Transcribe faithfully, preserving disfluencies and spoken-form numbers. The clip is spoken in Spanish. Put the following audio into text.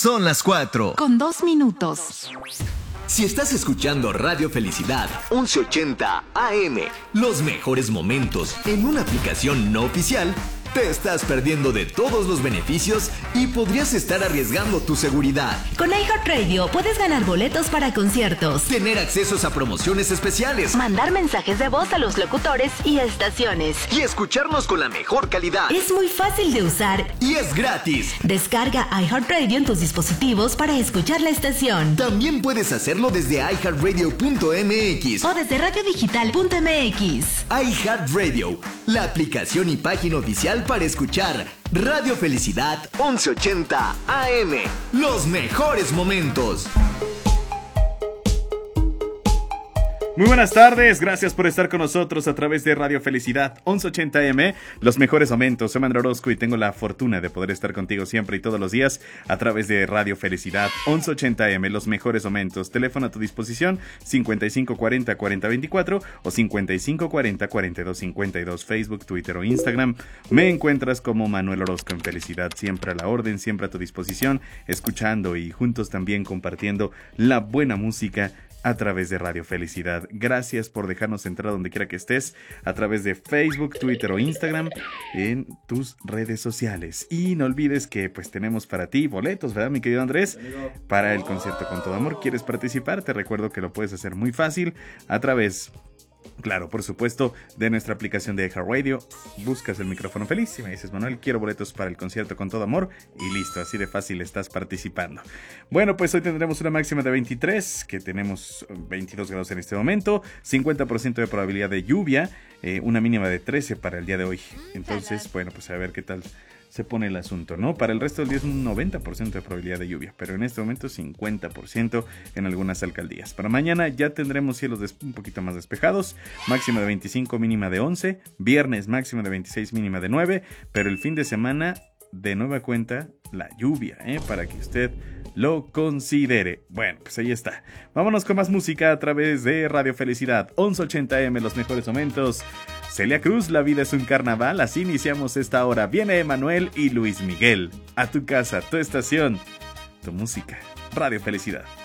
Son las cuatro. Con dos minutos. Si estás escuchando Radio Felicidad once ochenta A M, los mejores momentos en una aplicación no oficial, te estás perdiendo de todos los beneficios y podrías estar arriesgando tu seguridad. Con iHeartRadio puedes ganar boletos para conciertos, tener accesos a promociones especiales, mandar mensajes de voz a los locutores y estaciones, y escucharnos con la mejor calidad. Es muy fácil de usar y es gratis. Descarga iHeartRadio en tus dispositivos para escuchar la estación. También puedes hacerlo desde i heart radio punto m x o desde radio digital punto m x. iHeartRadio, la aplicación y página oficial para escuchar Radio Felicidad once ochenta A M. Los mejores momentos. Muy buenas tardes, gracias por estar con nosotros a través de Radio Felicidad once ochenta A M, los mejores momentos. Soy Manuel Orozco y tengo la fortuna de poder estar contigo siempre y todos los días a través de Radio Felicidad once ochenta A M, los mejores momentos. Teléfono a tu disposición cincuenta y cinco cuarenta cuarenta veinticuatro o cincuenta y cinco cuarenta cuarenta y dos cincuenta y dos, Facebook, Twitter o Instagram. Me encuentras como Manuel Orozco en Felicidad, siempre a la orden, siempre a tu disposición, escuchando y juntos también compartiendo la buena música a través de Radio Felicidad. Gracias por dejarnos entrar donde quiera que estés, a través de Facebook, Twitter o Instagram, en tus redes sociales. Y no olvides que pues tenemos para ti boletos, ¿verdad, mi querido Andrés? Para el concierto Con Todo Amor. ¿Quieres participar? Te recuerdo que lo puedes hacer muy fácil a través, claro, por supuesto, de nuestra aplicación de iHeartRadio. Buscas el micrófono feliz y me dices: Manuel, quiero boletos para el concierto Con Todo Amor, y listo, así de fácil estás participando. Bueno, pues hoy tendremos una máxima de veintitrés, que tenemos veintidós grados en este momento, cincuenta por ciento de probabilidad de lluvia, eh, una mínima de trece para el día de hoy. Entonces, bueno, pues a ver qué tal se pone el asunto, ¿no? Para el resto del día es un noventa por ciento de probabilidad de lluvia, pero en este momento cincuenta por ciento en algunas alcaldías. Para mañana ya tendremos cielos des- un poquito más despejados, máxima de veinticinco, mínima de once, viernes máxima de veintiséis, mínima de nueve, pero el fin de semana de nueva cuenta la lluvia, ¿eh? Para que usted lo considere. Bueno, pues ahí está. Vámonos con más música a través de Radio Felicidad once ochenta A M, los mejores momentos. Celia Cruz, La vida es un carnaval. Así iniciamos esta hora. Viene Emanuel y Luis Miguel. A tu casa, tu estación, tu música. Radio Felicidad.